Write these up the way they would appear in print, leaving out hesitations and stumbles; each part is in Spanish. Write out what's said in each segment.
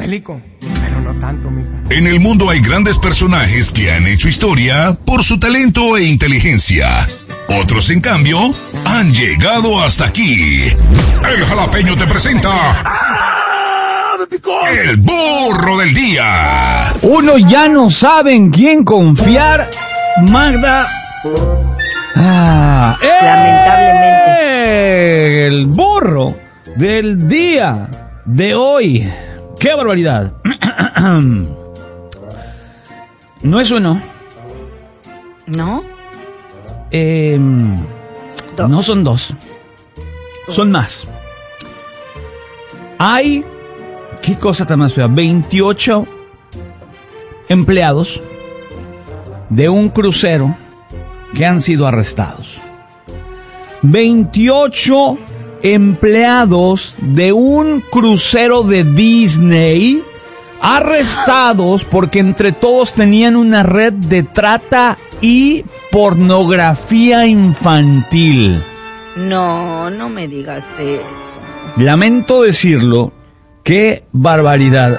Bélico, pero no tanto, mija. En el mundo hay grandes personajes que han hecho historia por su talento e inteligencia. Otros, en cambio, han llegado hasta aquí. El Jalapeño te presenta... El burro del día. Uno ya no sabe en quién confiar, Magda. Lamentablemente. El burro del día de hoy. ¡Qué barbaridad! No es uno. ¿No? Dos. No son dos. Son más. Hay... ¿Qué cosa tan más fea? 28 empleados de un crucero que han sido arrestados. 28 empleados de un crucero de Disney arrestados porque entre todos tenían una red de trata y pornografía infantil. No, no me digas eso. Lamento decirlo. ¡Qué barbaridad!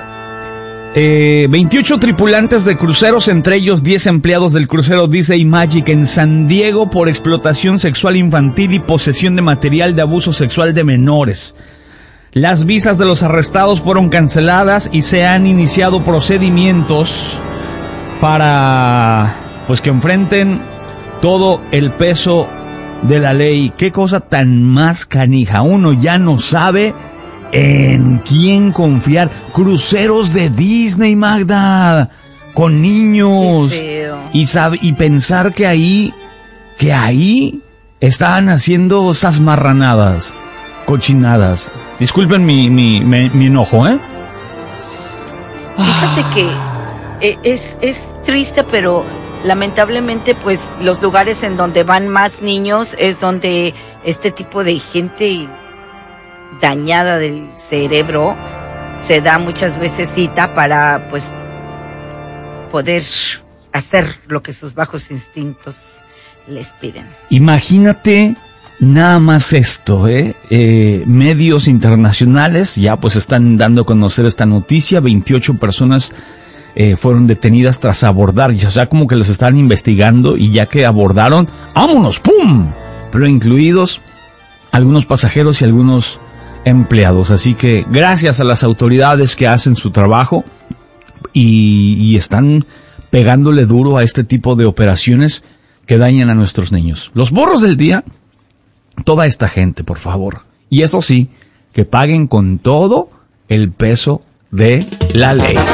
28 tripulantes de cruceros, entre ellos 10 empleados del crucero Disney Magic en San Diego por explotación sexual infantil y posesión de material de abuso sexual de menores. Las visas de los arrestados fueron canceladas y se han iniciado procedimientos para, pues, que enfrenten todo el peso de la ley. ¡Qué cosa tan más canija! Uno ya no sabe en quién confiar. Cruceros de Disney, Magda, con niños. Y pensar que ahí estaban haciendo esas marranadas, cochinadas. Disculpen mi enojo, ¿eh? Fíjate que es triste, pero lamentablemente, pues, los lugares en donde van más niños es donde este tipo de gente dañada del cerebro se da muchas veces cita para, pues, poder hacer lo que sus bajos instintos les piden. Imagínate nada más esto, medios internacionales ya pues están dando a conocer esta noticia. 28 personas fueron detenidas tras abordar, o sea, como que los estaban investigando, y ya que abordaron, ¡vámonos! ¡Pum! Pero incluidos algunos pasajeros y algunos empleados. Así que gracias a las autoridades que hacen su trabajo y están pegándole duro a este tipo de operaciones que dañan a nuestros niños. Los burros del día, toda esta gente, por favor. Y eso sí, que paguen con todo el peso de la ley.